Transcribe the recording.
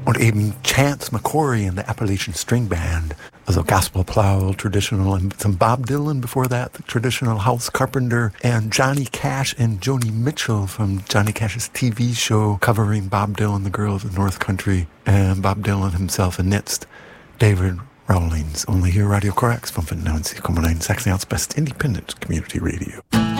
Und eben Chance McCory and the Appalachian String Band, also gospel plow, traditional, and some Bob Dylan before that, the traditional house carpenter, and Johnny Cash and Joni Mitchell from Johnny Cash's TV show covering Bob Dylan, The Girls of North Country, and Bob Dylan himself amidst David Rawlings. Only here, Radio Corax, 95,9 Sachsen-Anhalt's best independent community radio.